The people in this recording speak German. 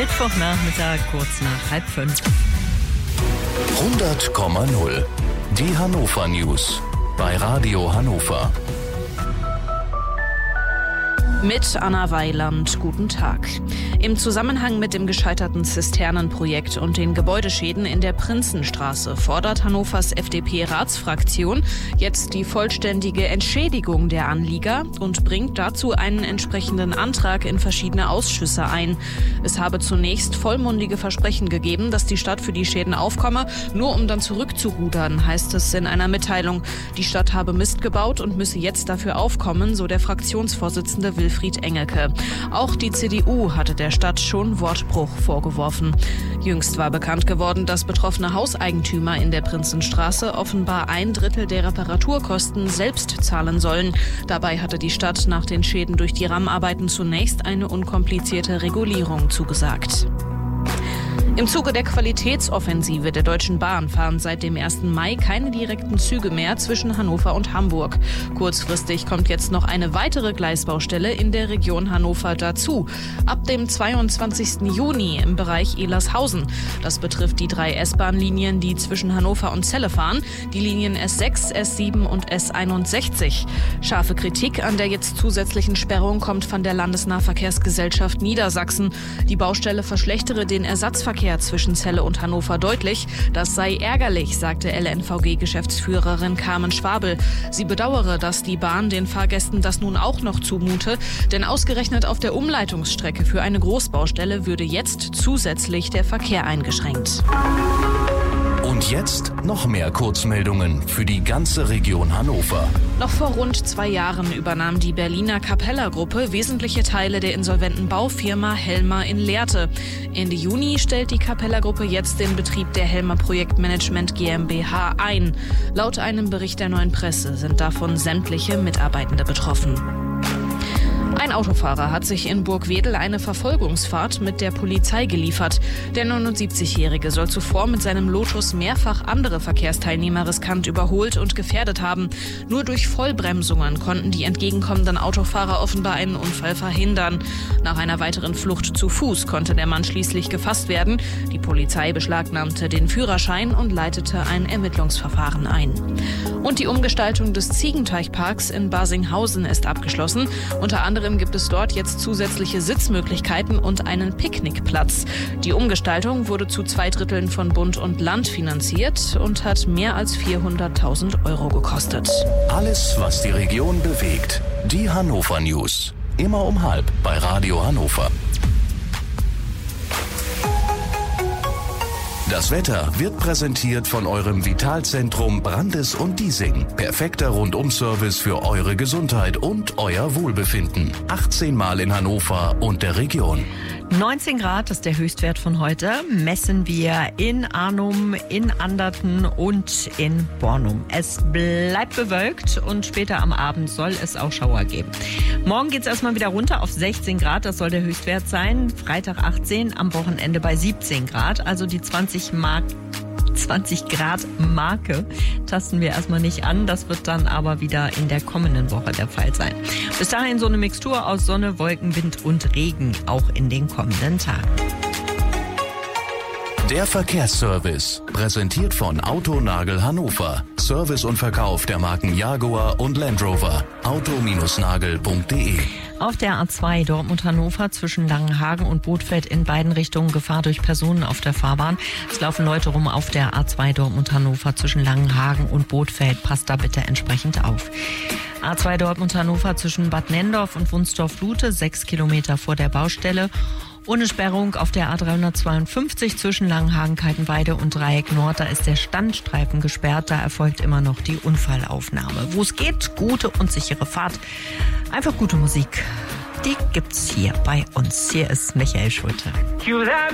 Mittwochnachmittag, kurz nach 4:30. 100,0. Die Hannover News bei Radio Hannover. Mit Anna Weiland, guten Tag. Im Zusammenhang mit dem gescheiterten Zisternenprojekt und den Gebäudeschäden in der Prinzenstraße fordert Hannovers FDP-Ratsfraktion jetzt die vollständige Entschädigung der Anlieger und bringt dazu einen entsprechenden Antrag in verschiedene Ausschüsse ein. Es habe zunächst vollmundige Versprechen gegeben, dass die Stadt für die Schäden aufkomme, nur um dann zurückzurudern, heißt es in einer Mitteilung. Die Stadt habe Mist gebaut und müsse jetzt dafür aufkommen, so der Fraktionsvorsitzende Wilfried Engelke. Auch die CDU hatte der Stadt schon Wortbruch vorgeworfen. Jüngst war bekannt geworden, dass betroffene Hauseigentümer in der Prinzenstraße offenbar 1/3 der Reparaturkosten selbst zahlen sollen. Dabei hatte die Stadt nach den Schäden durch die Rammarbeiten zunächst eine unkomplizierte Regulierung zugesagt. Im Zuge der Qualitätsoffensive der Deutschen Bahn fahren seit dem 1. Mai keine direkten Züge mehr zwischen Hannover und Hamburg. Kurzfristig kommt jetzt noch eine weitere Gleisbaustelle in der Region Hannover dazu. Ab dem 22. Juni im Bereich Ehlershausen. Das betrifft die 3 S-Bahn-Linien, die zwischen Hannover und Celle fahren, die Linien S6, S7 und S61. Scharfe Kritik an der jetzt zusätzlichen Sperrung kommt von der Landesnahverkehrsgesellschaft Niedersachsen. Die Baustelle verschlechtere den Ersatzverkehr zwischen Celle und Hannover deutlich. Das sei ärgerlich, sagte LNVG-Geschäftsführerin Carmen Schwabel. Sie bedauere, dass die Bahn den Fahrgästen das nun auch noch zumute, denn ausgerechnet auf der Umleitungsstrecke für eine Großbaustelle würde jetzt zusätzlich der Verkehr eingeschränkt. Und jetzt noch mehr Kurzmeldungen für die ganze Region Hannover. Noch vor rund 2 Jahren übernahm die Berliner Capella-Gruppe wesentliche Teile der insolventen Baufirma Helmer in Lehrte. Ende Juni stellt die Capella-Gruppe jetzt den Betrieb der Helmer Projektmanagement GmbH ein. Laut einem Bericht der Neuen Presse sind davon sämtliche Mitarbeitende betroffen. Ein Autofahrer hat sich in Burgwedel eine Verfolgungsfahrt mit der Polizei geliefert. Der 79-Jährige soll zuvor mit seinem Lotus mehrfach andere Verkehrsteilnehmer riskant überholt und gefährdet haben. Nur durch Vollbremsungen konnten die entgegenkommenden Autofahrer offenbar einen Unfall verhindern. Nach einer weiteren Flucht zu Fuß konnte der Mann schließlich gefasst werden. Die Polizei beschlagnahmte den Führerschein und leitete ein Ermittlungsverfahren ein. Und die Umgestaltung des Ziegenteichparks in Barsinghausen ist abgeschlossen. Unter anderem gibt es dort jetzt zusätzliche Sitzmöglichkeiten und einen Picknickplatz. Die Umgestaltung wurde zu 2/3 von Bund und Land finanziert und hat mehr als 400.000 € gekostet. Alles, was die Region bewegt. Die Hannover News. Immer um 12:30 bei Radio Hannover. Das Wetter wird präsentiert von eurem Vitalzentrum Brandes und Diesing. Perfekter Rundum-Service für eure Gesundheit und euer Wohlbefinden. 18 Mal in Hannover und der Region. 19 Grad ist der Höchstwert von heute. Messen wir in Arnum, in Anderten und in Bornum. Es bleibt bewölkt und später am Abend soll es auch Schauer geben. Morgen geht es erstmal wieder runter auf 16 Grad. Das soll der Höchstwert sein. Freitag 18, am Wochenende bei 17 Grad. Also die 20 Grad Marke tasten wir erstmal nicht an. Das wird dann aber wieder in der kommenden Woche der Fall sein. Bis dahin so eine Mixtur aus Sonne, Wolken, Wind und Regen auch in den kommenden Tagen. Der Verkehrsservice, präsentiert von Autonagel Hannover. Service und Verkauf der Marken Jaguar und Land Rover. auto-nagel.de. Auf der A2 Dortmund-Hannover zwischen Langenhagen und Bothfeld in beiden Richtungen Gefahr durch Personen auf der Fahrbahn. Es laufen Leute rum auf der A2 Dortmund-Hannover zwischen Langenhagen und Bothfeld. Passt da bitte entsprechend auf. A2 Dortmund-Hannover zwischen Bad Nendorf und Wunsdorf-Lute, 6 Kilometer vor der Baustelle. Ohne Sperrung auf der A352 zwischen Langenhagen-Kaltenweide und Dreieck Nord. Da ist der Standstreifen gesperrt. Da erfolgt immer noch die Unfallaufnahme. Wo es geht, gute und sichere Fahrt. Einfach gute Musik. Die gibt's hier bei uns. Hier ist Michael Schulte.